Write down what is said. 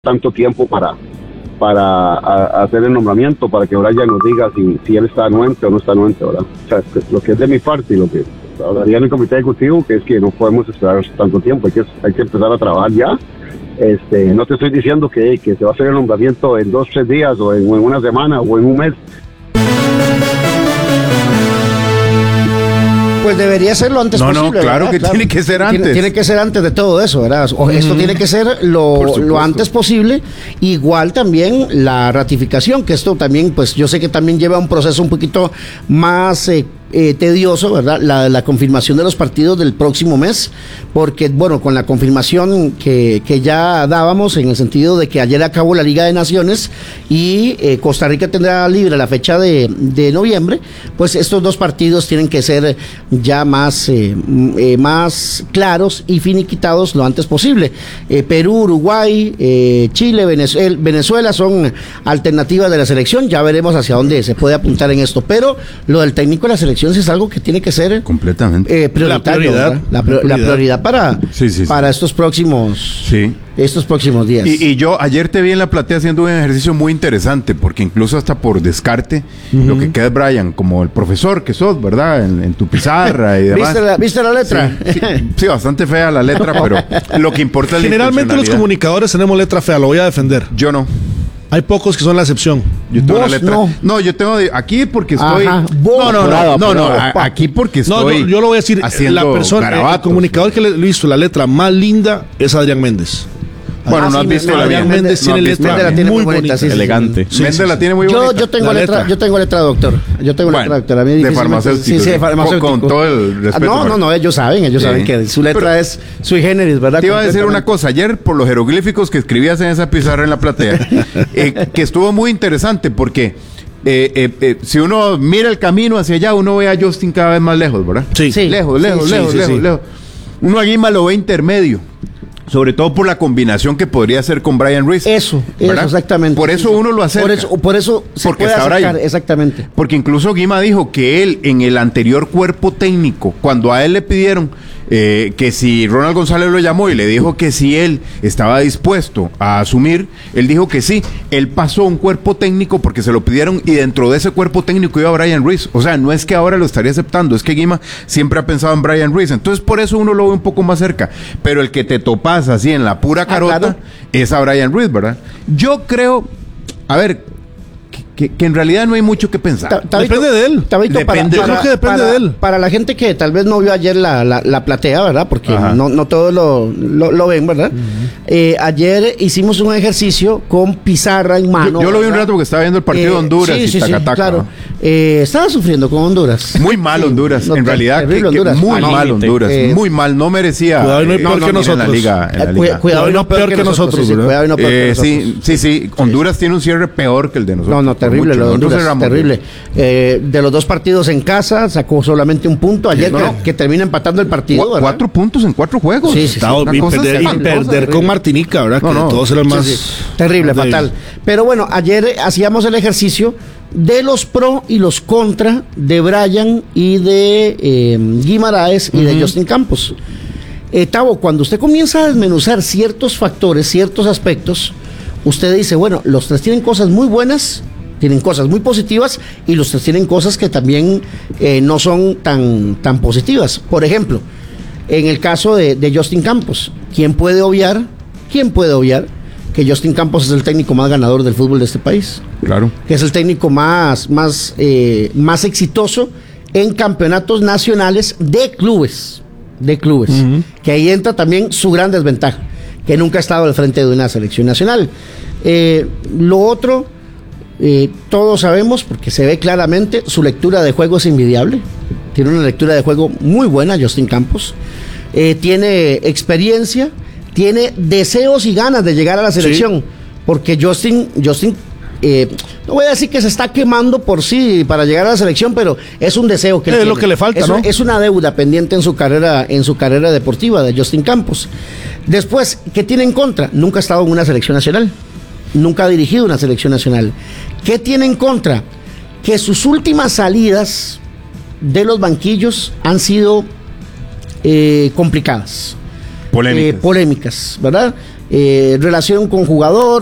tanto tiempo para hacer el nombramiento, para que Brian nos diga si él está anuente o no está anuente, ¿verdad? O sea, lo que es de mi parte y lo que hablaría en el comité ejecutivo, que es que no podemos esperar tanto tiempo, hay que empezar a trabajar ya. No te estoy diciendo que se va a hacer el nombramiento en 2-3 días o en una semana o en un mes. Pues debería ser lo antes posible. No, claro, ¿verdad? Tiene que ser antes. Tiene que ser antes de todo eso, ¿verdad? Esto tiene que ser lo antes posible. Igual también la ratificación, que esto también, pues yo sé que también lleva un proceso un poquito más tedioso, ¿verdad? La confirmación de los partidos del próximo mes, porque, bueno, con la confirmación que ya dábamos, en el sentido de que ayer acabó la Liga de Naciones y Costa Rica tendrá libre la fecha de noviembre, pues estos dos partidos tienen que ser ya más claros y finiquitados lo antes posible. Perú, Uruguay, Chile, Venezuela son alternativas de la selección. Ya veremos hacia dónde se puede apuntar en esto, pero lo del técnico de la selección es algo que tiene que ser completamente prioritario, la prioridad para estos próximos días. Y yo ayer te vi en la platea haciendo un ejercicio muy interesante, porque incluso hasta por descarte, lo que queda es Brian, como el profesor que sos, ¿verdad? En tu pizarra y demás. ¿Viste la letra? Sí, bastante fea la letra, pero lo que importa es la generalmente los comunicadores tenemos letra fea, lo voy a defender. Yo no. Hay pocos que son la excepción. Yo tengo una letra. No, yo tengo aquí porque estoy. Aquí porque estoy. Yo lo voy a decir. La persona, el comunicador que le hizo la letra más linda es Adrián Méndez. Bueno, no has visto la Adrián Méndez tiene letra la tiene muy bonita, bonita, elegante. Méndez la tiene muy bonita. Yo tengo letra, doctor. Yo tengo letra, doctor. A mí de farmacéutico. Sí, de farmacéutico. Con todo el respeto. No, ellos saben que su letra es sui generis, ¿verdad? Te iba a decir una cosa. Ayer, por los jeroglíficos que escribías en esa pizarra en la platea, que estuvo muy interesante porque si uno mira el camino hacia allá, uno ve a Justin cada vez más lejos, ¿verdad? Sí. Lejos. Uno a Guima lo ve intermedio. Sobre todo por la combinación que podría hacer con Bryan Ruiz. Eso, exactamente. Por eso uno lo acerca. Por eso se puede acercar, exactamente. Porque incluso Guima dijo que él, en el anterior cuerpo técnico, cuando a él le pidieron que si Ronald González lo llamó y le dijo que si él estaba dispuesto a asumir, él dijo que sí. Él pasó un cuerpo técnico porque se lo pidieron y dentro de ese cuerpo técnico iba Bryan Ruiz. O sea, no es que ahora lo estaría aceptando, es que Guima siempre ha pensado en Bryan Ruiz. Entonces, por eso uno lo ve un poco más cerca. Pero el que te topas así en la pura carota, claro, es a Bryan Ruiz, ¿verdad? Yo creo, a ver, que en realidad no hay mucho que pensar. Depende de él. Yo creo que depende de él. Para la gente que tal vez no vio ayer la platea, ¿verdad? Porque no todos lo ven, ¿verdad? Ayer hicimos un ejercicio con pizarra en mano. Yo lo vi un rato porque estaba viendo el partido de Honduras y Tacataca. Claro. Estaba sufriendo con Honduras. Muy mal Honduras. En realidad, Honduras. Muy mal Honduras. Muy mal. No merecía. Cuidado, no es peor que nosotros. En la liga. Cuidado, no peor que nosotros. Cuidado, no peor que nosotros. Sí. Honduras tiene un cierre peor que el de nosotros. No, terrible, lo de Honduras, terrible. De los dos partidos en casa, sacó solamente un punto. Ayer que termina empatando el partido. 4 puntos en 4 juegos. Sí. Perder con Martinica, ¿verdad? No. Todos eran más. Sí. Terrible, fatal. Pero bueno, ayer hacíamos el ejercicio de los pro y los contra de Brian y de Guimaraes y de Justin Campos. Tavo, cuando usted comienza a desmenuzar ciertos factores, ciertos aspectos, usted dice, bueno, los tres tienen cosas muy buenas, tienen cosas muy positivas y los tres tienen cosas que también no son tan positivas. Por ejemplo, en el caso de Justin Campos, ¿quién puede obviar que Justin Campos es el técnico más ganador del fútbol de este país? Claro. Que es el técnico más exitoso en campeonatos nacionales de clubes. Que ahí entra también su gran desventaja, que nunca ha estado al frente de una selección nacional. Lo otro, todos sabemos, porque se ve claramente, su lectura de juego es envidiable. Tiene una lectura de juego muy buena Justin Campos. Tiene experiencia, tiene deseos y ganas de llegar a la selección, porque Justin no voy a decir que se está quemando por sí para llegar a la selección, pero es un deseo que es lo que le falta, ¿no? Es una deuda pendiente en su carrera deportiva de Justin Campos. Después, ¿qué tiene en contra? Nunca ha estado en una selección nacional, nunca ha dirigido una selección nacional. ¿Qué tiene en contra? Que sus últimas salidas de los banquillos han sido complicadas, polémicas, ¿verdad? relación con jugador,